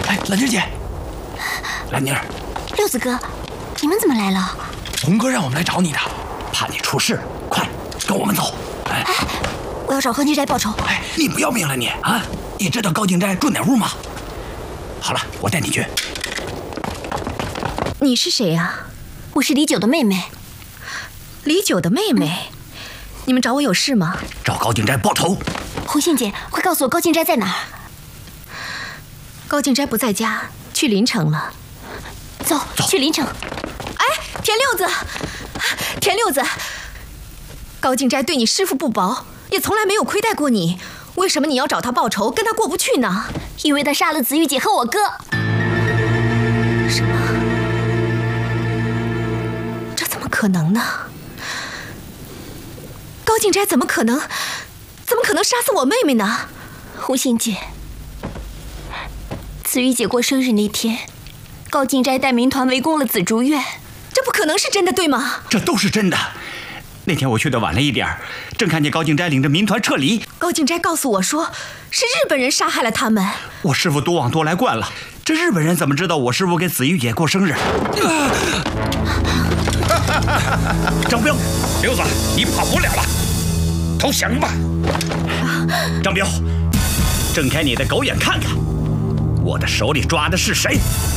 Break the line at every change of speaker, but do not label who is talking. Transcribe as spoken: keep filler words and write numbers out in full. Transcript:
哎，兰妮姐，兰妮儿，
六子哥，你们怎么来了？
红哥让我们来找你的，怕你出事，快跟我们走。哎，
哎，我要找高静斋报仇。
哎，你不要命了你啊？你知道高静斋住哪屋吗？好了，我带你去。
你是谁呀？
我是李九的妹妹。
李九的妹妹？你们找我有事吗？
找高静斋报仇。
红杏姐，快告诉我高静斋在哪儿？
高静斋不在家，去临城了。
走，走去临城。
哎，田六子，田六子，高静斋对你师父不薄，也从来没有亏待过你，为什么你要找他报仇，跟他过不去呢？
因为他杀了子玉姐和我哥。
什么？这怎么可能呢？高静斋怎么可能，怎么可能杀死我妹妹呢？
红杏姐，子玉姐过生日那天，高静斋带民团围攻了紫竹院，
这不可能是真的，对吗？
这都是真的。那天我去的晚了一点，正看见高静斋领着民团撤离。
高静斋告诉我说，是日本人杀害了他们。
我师父多往多来惯了，这日本人怎么知道我师父给子玉姐过生日？张彪，
刘子，你跑不了了，投降吧！
张彪，睁开你的狗眼看看，我的手里抓的是谁？